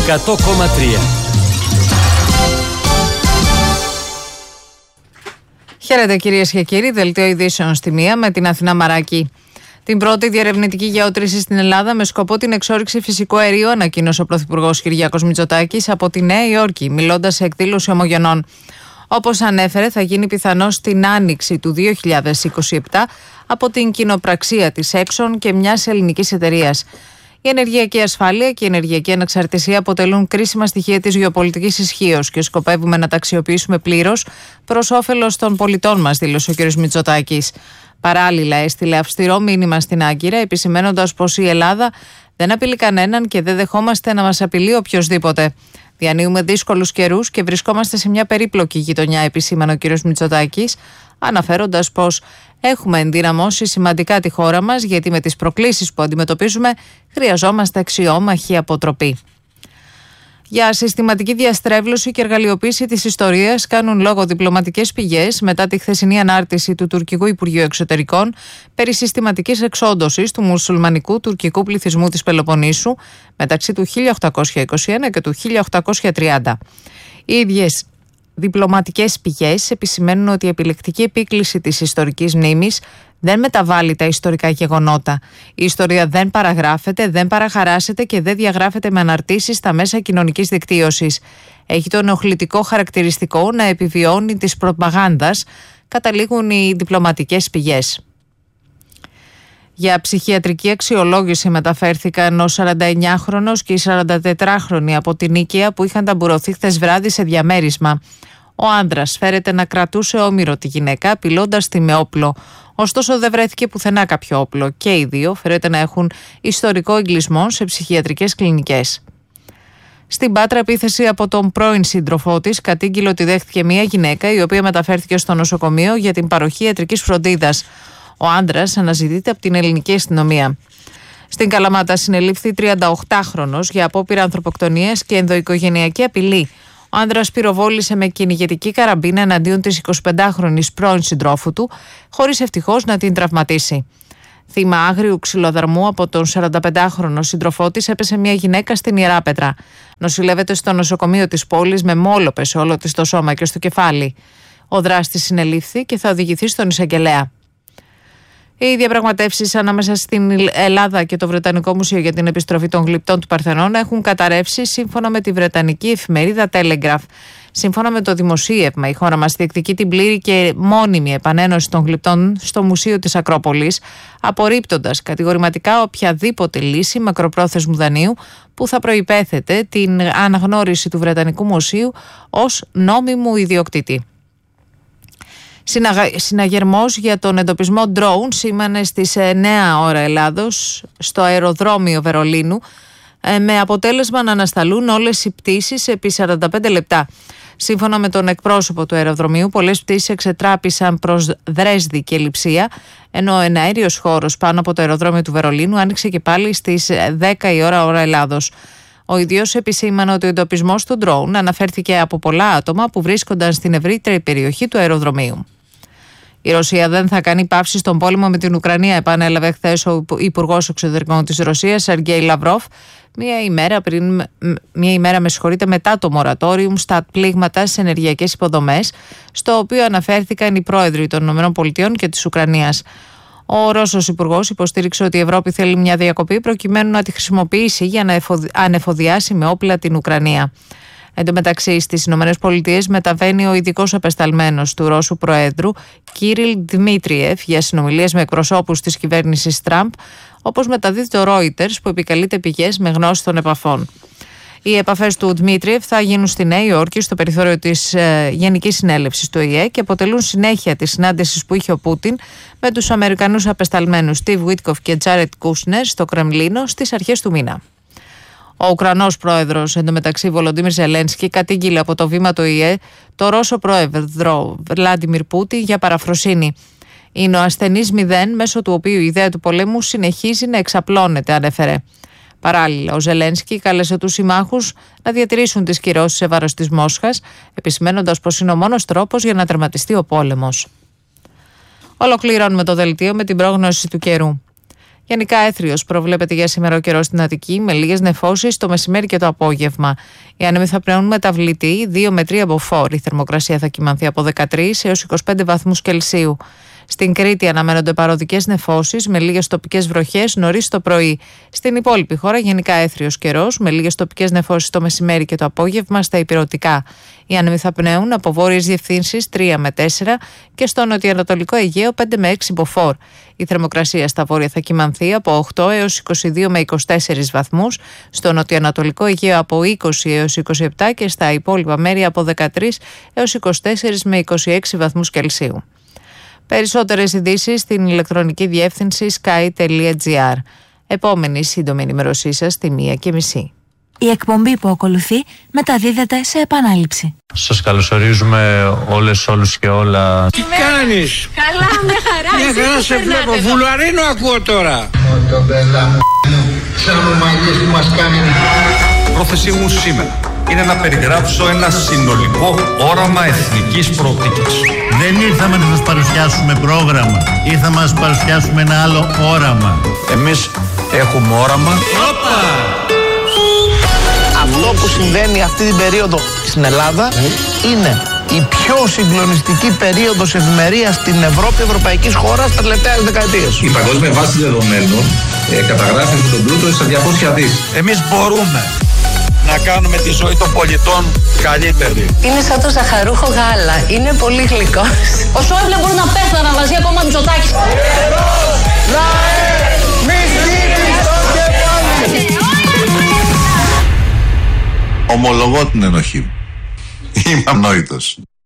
100,3. Χαίρετε κυρίες και κύριοι, δελτίο ειδήσεων στη μία με την Αθηνά Μαράκη. Την πρώτη διερευνητική γεώτρηση στην Ελλάδα με σκοπό την εξόρυξη φυσικού αερίου ανακοίνωσε ο Πρωθυπουργός Κυριάκος Μητσοτάκης από τη Νέα Υόρκη, μιλώντας σε εκδήλωση ομογενών. Όπως ανέφερε, θα γίνει πιθανώς την άνοιξη του 2027 από την κοινοπραξία της Exxon και μιας ελληνικής εταιρείας. Η ενεργειακή ασφάλεια και η ενεργειακή ανεξαρτησία αποτελούν κρίσιμα στοιχεία της γεωπολιτικής ισχύως και σκοπεύουμε να τα αξιοποιήσουμε πλήρως προς όφελος των πολιτών μας, δήλωσε ο κ. Μητσοτάκης. Παράλληλα, έστειλε αυστηρό μήνυμα στην Άγκυρα, επισημαίνοντας πως η Ελλάδα δεν απειλεί κανέναν και δεν δεχόμαστε να μας απειλεί οποιοσδήποτε. Διανύουμε δύσκολους καιρούς και βρισκόμαστε σε μια περίπλοκη γειτονιά, επισήμανε ο κ. Μητσοτάκης, αναφέροντας πως έχουμε ενδυναμώσει σημαντικά τη χώρα μας, γιατί με τις προκλήσεις που αντιμετωπίζουμε χρειαζόμαστε αξιόμαχη αποτροπή. Για συστηματική διαστρέβλωση και εργαλειοποίηση της ιστορίας κάνουν λόγο διπλωματικές πηγές μετά τη χθεσινή ανάρτηση του Τουρκικού Υπουργείου Εξωτερικών περί συστηματικής εξόντωσης του μουσουλμανικού τουρκικού πληθυσμού της Πελοποννήσου μεταξύ του 1821 και του 1830. Οι ίδιες διπλωματικές πηγές επισημαίνουν ότι η επιλεκτική επίκληση της ιστορικής μνήμης δεν μεταβάλλει τα ιστορικά γεγονότα. Η ιστορία δεν παραγράφεται, δεν παραχαράσεται και δεν διαγράφεται με αναρτήσεις στα μέσα κοινωνικής δικτύωσης. Έχει το ενοχλητικό χαρακτηριστικό να επιβιώνει της προπαγάνδας, καταλήγουν οι διπλωματικές πηγές. Για ψυχιατρική αξιολόγηση μεταφέρθηκαν ο 49χρονος και η 44χρονη από την Νίκαια που είχαν ταμπουρωθεί χθες βράδυ σε διαμέρισμα. Ο άνδρας φέρεται να κρατούσε όμηρο τη γυναίκα, απειλώντας τη με όπλο. Ωστόσο, δεν βρέθηκε πουθενά κάποιο όπλο και οι δύο φέρεται να έχουν ιστορικό εγκλισμό σε ψυχιατρικές κλινικές. Στην Πάτρα, επίθεση από τον πρώην σύντροφό της κατήγγειλε ότι δέχτηκε μια γυναίκα η οποία μεταφέρθηκε στο νοσοκομείο για την παροχή ιατρικής φροντίδας. Ο άντρας αναζητείται από την ελληνική αστυνομία. Στην Καλαμάτα συνελήφθη 38χρονος για απόπειρα ανθρωποκτονίας και ενδοοικογενειακή απειλή. Ο άντρας πυροβόλησε με κυνηγετική καραμπίνα εναντίον της 25χρονης πρώην συντρόφου του, χωρίς ευτυχώς να την τραυματίσει. Θύμα άγριου ξυλοδαρμού από τον 45χρονο σύντροφό της έπεσε μια γυναίκα στην Ιεράπετρα. Νοσηλεύεται στο νοσοκομείο της πόλης με μόλοπες σε όλο της το σώμα και στο κεφάλι. Ο δράστης συνελήφθη και θα οδηγηθεί στον εισαγγελέα. Οι διαπραγματεύσεις ανάμεσα στην Ελλάδα και το Βρετανικό Μουσείο για την επιστροφή των γλυπτών του Παρθενώνα έχουν καταρρεύσει σύμφωνα με τη βρετανική εφημερίδα Telegraph. Σύμφωνα με το δημοσίευμα, η χώρα μας διεκδικεί την πλήρη και μόνιμη επανένωση των γλυπτών στο Μουσείο της Ακρόπολης, απορρίπτοντας κατηγορηματικά οποιαδήποτε λύση μακροπρόθεσμου δανείου που θα προϋπέθεται την αναγνώριση του Βρετανικού Μουσείου ως νόμιμου ιδιοκτήτη. Συναγερμός για τον εντοπισμό drone σήμανε στις 9 ώρα Ελλάδος στο αεροδρόμιο Βερολίνου με αποτέλεσμα να ανασταλούν όλες οι πτήσεις επί 45 λεπτά. Σύμφωνα με τον εκπρόσωπο του αεροδρομίου, πολλές πτήσεις εξετράπησαν προς Δρέσδη και Λειψία, ενώ ο εναέριος χώρος πάνω από το αεροδρόμιο του Βερολίνου άνοιξε και πάλι στις 10 η ώρα Ελλάδος. Ο ίδιος επισήμανε ότι ο εντοπισμός του drone αναφέρθηκε από πολλά άτομα που βρίσκονταν στην ευρύτερη περιοχή του αεροδρομίου. Η Ρωσία δεν θα κάνει παύση στον πόλεμο με την Ουκρανία, επανέλαβε χθες ο Υπουργός Εξωτερικών της Ρωσίας, Σεργέη Λαυρόφ, μία ημέρα μετά το μορατόριουμ στα πλήγματα στις ενεργειακές υποδομές, στο οποίο αναφέρθηκαν οι πρόεδροι των ΗΠΑ και της Ουκρανίας. Ο Ρώσος Υπουργός υποστήριξε ότι η Ευρώπη θέλει μια διακοπή προκειμένου να τη χρησιμοποιήσει για να ανεφοδιάσει με όπλα την Ουκρανία. Εν τω μεταξύ, στις ΗΠΑ μεταβαίνει ο ειδικός απεσταλμένος του Ρώσου Προέδρου, Κύριλ Δημήτριεφ, για συνομιλίες με εκπροσώπους της κυβέρνησης Τραμπ, όπως μεταδίδει το Reuters, που επικαλείται πηγές με γνώση των επαφών. Οι επαφές του Δημήτριεφ θα γίνουν στη Νέα Υόρκη, στο περιθώριο της Γενικής Συνέλευσης του ΟΗΕ και αποτελούν συνέχεια της συνάντησης που είχε ο Πούτιν με τους Αμερικανούς απεσταλμένους Στιβ Βίτκοφ και Τζάρετ Κούσνερ στο Κρεμλίνο στις αρχές του μήνα. Ο Ουκρανός πρόεδρος, εντωμεταξύ Βολοντίμιρ Ζελένσκι, κατήγγειλε από το βήμα του ΟΗΕ το Ρώσο πρόεδρο Βλάντιμιρ Πούτιν για παραφροσύνη. Είναι ο ασθενής μηδέν, μέσω του οποίου η ιδέα του πολέμου συνεχίζει να εξαπλώνεται, ανέφερε. Παράλληλα, ο Ζελένσκι κάλεσε τους συμμάχους να διατηρήσουν τις κυρώσεις σε βάρος της Μόσχας, επισημένοντας πως είναι ο μόνος τρόπος για να τερματιστεί ο πόλεμος. Ολοκληρώνουμε το δελτίο με την πρόγνωση του καιρού. Γενικά έθριος προβλέπεται για σήμερα ο καιρός στην Αττική, με λίγες νεφώσεις το μεσημέρι και το απόγευμα. Οι άνεμοι θα πνέουν μεταβλητή 2 με 3 μποφόρ. Η θερμοκρασία θα κυμανθεί από 13 έως 25 βαθμούς Κελσίου. Στην Κρήτη αναμένονται παροδικές νεφώσεις με λίγες τοπικές βροχές νωρίς το πρωί. Στην υπόλοιπη χώρα γενικά έθριος καιρός με λίγες τοπικές νεφώσεις το μεσημέρι και το απόγευμα στα ηπειρωτικά. Οι άνεμοι θα πνέουν από βόρειες διευθύνσεις 3 με 4 και στο νοτιοανατολικό Αιγαίο 5 με 6 μποφόρ. Η θερμοκρασία στα βόρεια θα κυμανθεί από 8 έως 22 με 24 βαθμούς, στο νοτιοανατολικό Αιγαίο από 20 έως 27 και στα υπόλοιπα μέρη από 13 έως 24 με 26 βαθμούς Κελσίου. Περισσότερες ειδήσεις στην ηλεκτρονική διεύθυνση sky.gr. Επόμενη σύντομη ενημέρωσή σας στη 1:30. Η εκπομπή που ακολουθεί μεταδίδεται σε επανάληψη. Σας καλωσορίζουμε όλους και όλα. Τι κάνεις? Καλά, μια χαρά. Μια χαρά σε βλέπω. Βουλαρίνο ακούω τώρα. Μοτομπέλα μου, σαν ομαλίες που μας κάνει. Η πρόθεσή μου σήμερα είναι να περιγράψω ένα συνολικό όραμα εθνικής προοπτικής. Δεν ήρθαμε να σας παρουσιάσουμε πρόγραμμα, ήρθαμε να σας παρουσιάσουμε ένα άλλο όραμα. Εμείς έχουμε όραμα. Αυτό που συμβαίνει αυτή την περίοδο στην Ελλάδα είναι η πιο συγκλονιστική περίοδος ευημερίας στην Ευρώπη, ευρωπαϊκής χώρας τα τελευταίες δεκαετίες. Η παγκόσμια βάση δεδομένων καταγράφει τον πλούτο στα 200 δις. Εμείς μπορούμε να κάνουμε τη ζωή των πολιτών καλύτερη. Είναι σαν το ζαχαρούχο γάλα. Είναι πολύ γλυκός. Ο Σόιμπλε μπορεί να πέθανα μαζί ακόμα Μητσοτάκης. Ομολογώ την ενοχή μου. Είμαι ανόητος.